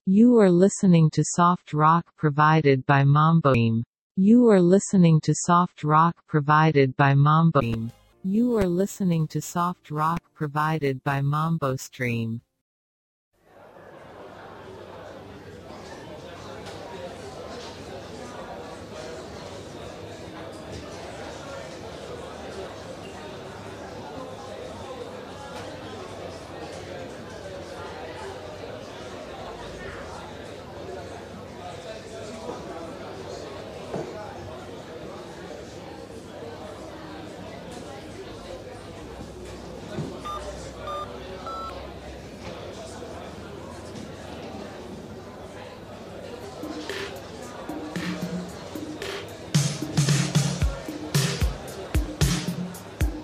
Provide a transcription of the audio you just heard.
You are listening to soft rock provided by Mambo. You are listening to soft rock provided by Mambo. You are listening to soft rock provided by Mambo Stream.